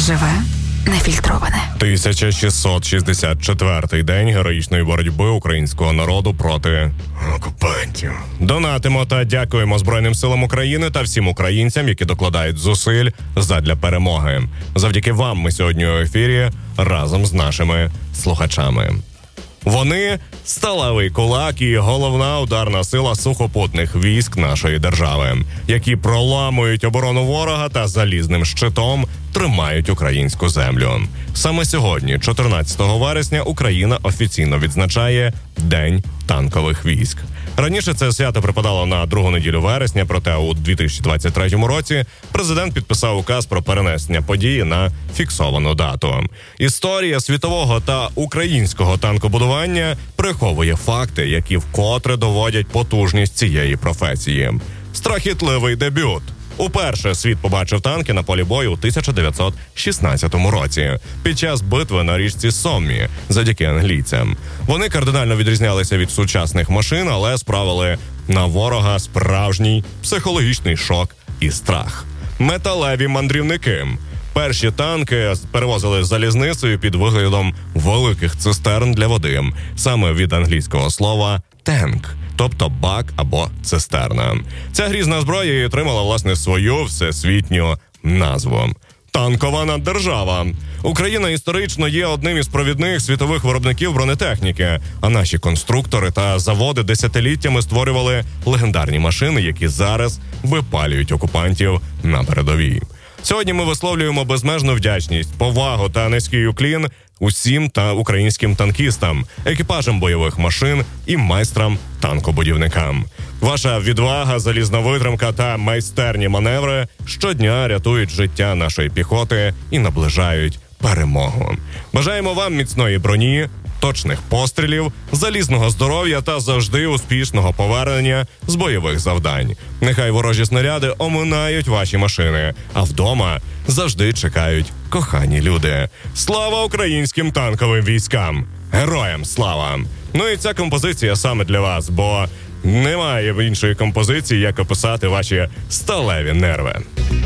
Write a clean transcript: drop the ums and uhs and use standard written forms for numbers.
Живе, нефільтроване. 1664-й день героїчної боротьби українського народу проти окупантів. Донатимо та дякуємо Збройним силам України та всім українцям, які докладають зусиль задля перемоги. Завдяки вам ми сьогодні у ефірі разом з нашими слухачами. Вони – сталевий кулак і головна ударна сила сухопутних військ нашої держави, які проламують оборону ворога та залізним щитом тримають українську землю. Саме сьогодні, 14 вересня, Україна офіційно відзначає День танкових військ. Раніше це свято припадало на другу неділю вересня, проте у 2023 році президент підписав указ про перенесення події на фіксовану дату. Історія світового та українського танкобудування приховує факти, які вкотре доводять потужність цієї професії. Страхітливий дебют. Уперше світ побачив танки на полі бою у 1916 році під час битви на річці Соммі завдяки англійцям. Вони кардинально відрізнялися від сучасних машин, але справили на ворога справжній психологічний шок і страх. Металеві мандрівники. Перші танки перевозили залізницею під виглядом великих цистерн для води, саме від англійського слова «тенк», тобто бак або цистерна. Ця грізна зброя і отримала, власне, свою всесвітню назву. Танкова наддержава. Україна історично є одним із провідних світових виробників бронетехніки, а наші конструктори та заводи десятиліттями створювали легендарні машини, які зараз випалюють окупантів на передовій. Сьогодні ми висловлюємо безмежну вдячність, повагу та низький уклін усім та українським танкістам, екіпажам бойових машин і майстрам-танкобудівникам. Ваша відвага, залізна витримка та майстерні маневри щодня рятують життя нашої піхоти і наближають перемогу. Бажаємо вам міцної броні, точних пострілів, залізного здоров'я та завжди успішного повернення з бойових завдань. Нехай ворожі снаряди оминають ваші машини, а вдома завжди чекають кохані люди. Слава українським танковим військам! Героям слава! Ну і ця композиція саме для вас, бо немає іншої композиції, як описати ваші сталеві нерви.